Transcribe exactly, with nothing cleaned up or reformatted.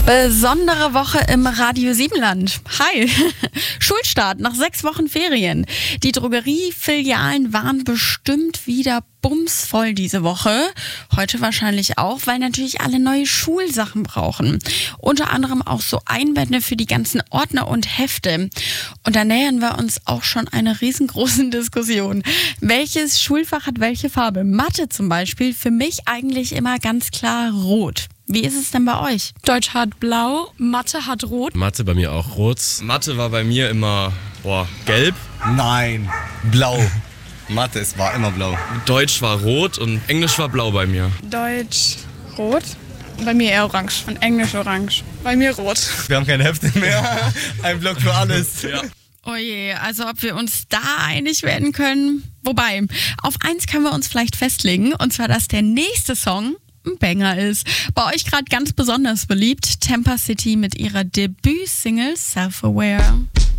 Besondere Woche im Radio Siebenland. Hi. Schulstart nach sechs Wochen Ferien. Die Drogeriefilialen waren bestimmt wieder bumsvoll diese Woche. Heute wahrscheinlich auch, weil natürlich alle neue Schulsachen brauchen. Unter anderem auch so Einbände für die ganzen Ordner und Hefte. Und da nähern wir uns auch schon einer riesengroßen Diskussion. Welches Schulfach hat welche Farbe? Mathe zum Beispiel, für mich eigentlich immer ganz klar rot. Wie ist es denn bei euch? Deutsch hat blau, Mathe hat rot. Mathe bei mir auch rot. Mathe war bei mir immer boah, gelb. Nein, blau. Mathe, es war immer blau. Deutsch war rot und Englisch war blau bei mir. Deutsch rot, bei mir eher orange. Und Englisch orange, bei mir rot. Wir haben keine Hefte mehr, ein Block für alles. Ja. Oh je, also ob wir uns da einig werden können. Wobei, auf eins können wir uns vielleicht festlegen, und zwar, dass der nächste Song ein Banger ist. Bei euch gerade ganz besonders beliebt, Temper City mit ihrer Debütsingle Self-Aware.